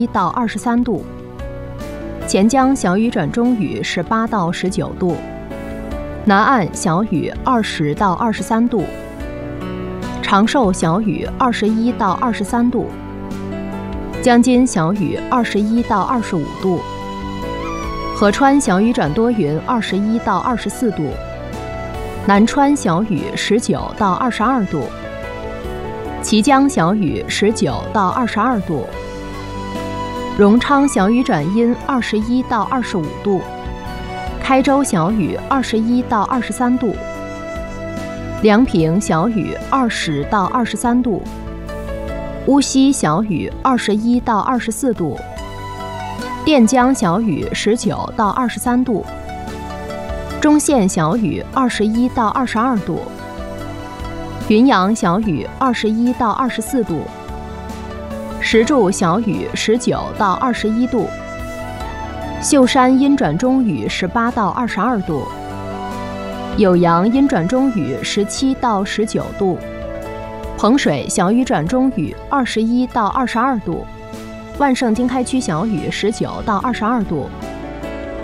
到23度，钱江小雨转中雨18到19度，南岸小雨20到23度，长寿小雨21到23度，江津小雨21到25度，合川小雨转多云21到24度，南川小雨19到22度，綦江小雨19到22度，荣昌小雨转阴21到25度，开州小雨21到23度，梁平小雨20到23度，乌溪小雨21到24度，垫江小雨19到23度，中县小雨21到22度，云阳小雨21到24度，石柱小雨19到21度，秀山阴转中雨18到22度，酉阳阴转中雨17到19度，彭水小雨转中雨21到22度，万盛经开区小雨19到22度，